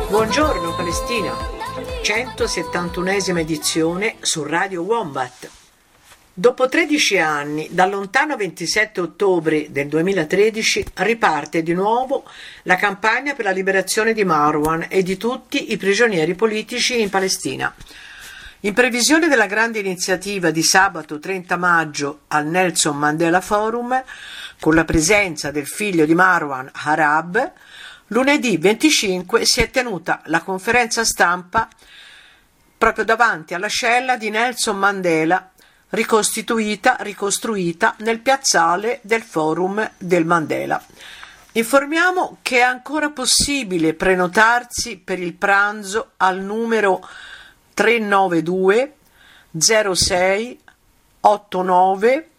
Buongiorno Palestina, 171esima edizione su Radio Wombat. Dopo 13 anni, dal lontano 27 ottobre del 2013, riparte di nuovo la campagna per la liberazione di Marwan e di tutti i prigionieri politici in Palestina. In previsione della grande iniziativa di sabato 30 maggio al Nelson Mandela Forum, con la presenza del figlio di Marwan, Arab, lunedì 25 si è tenuta la conferenza stampa proprio davanti alla cella di Nelson Mandela, ricostruita nel piazzale del Forum del Mandela. Informiamo che è ancora possibile prenotarsi per il pranzo al numero 392 06 89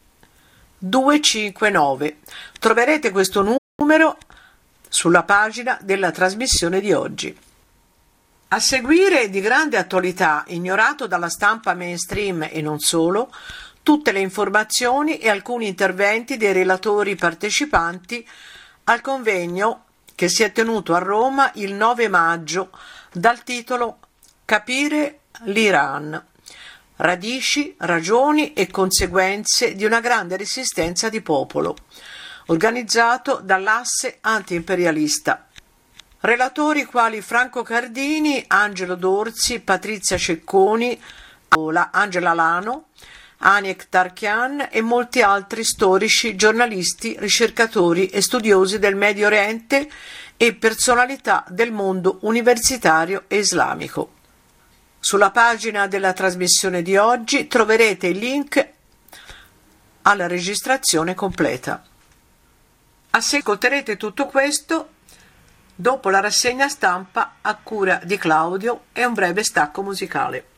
259. Troverete questo numero sulla pagina della trasmissione di oggi. A seguire, di grande attualità, ignorato dalla stampa mainstream e non solo, tutte le informazioni e alcuni interventi dei relatori partecipanti al convegno che si è tenuto a Roma il 9 maggio dal titolo Capire l'Iran. Radici, ragioni e conseguenze di una grande resistenza di popolo, organizzato dall'asse antiimperialista. Relatori quali Franco Cardini, Angelo Dorzi, Patrizia Cecconi, Angela Lano, Aniek Tarkian e molti altri storici, giornalisti, ricercatori e studiosi del Medio Oriente e personalità del mondo universitario e islamico. Sulla pagina della trasmissione di oggi troverete il link alla registrazione completa. Ascolterete tutto questo dopo la rassegna stampa a cura di Claudio e un breve stacco musicale.